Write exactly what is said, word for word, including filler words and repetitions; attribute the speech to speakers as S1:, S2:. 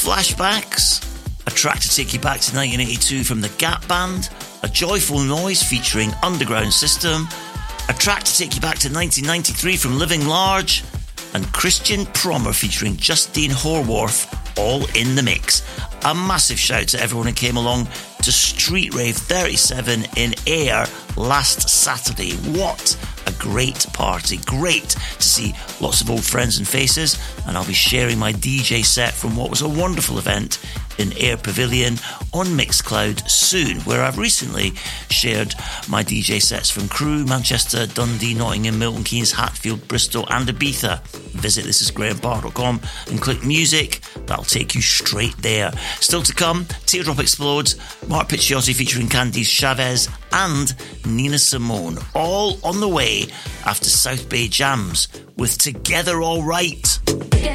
S1: Flashbacks, a track to take you back to nineteen eighty-two from the Gap Band, A Joyful Noise featuring Underground System, a track to take you back to nineteen ninety-three from Living Large, and Christian Promer featuring Justine Horwath, all in the mix. A massive shout to everyone who came along to Street Rave thirty-seven in Ayr last Saturday. What a great party. Great to see lots of old friends and faces, and I'll be sharing my D J set from what was a wonderful event in Ayr Pavilion on Mixcloud soon, where I've recently shared my D J sets from Crewe, Manchester, Dundee, Nottingham, Milton Keynes, Hatfield, Bristol and Ibiza. Visit this is graham park dot com and click music. That'll take you straight there. Still to come, Teardrop Explodes, Mark Picciotti featuring Candice Chavez and Nina Simone, all on the way after South Bay Jams with Together All Right.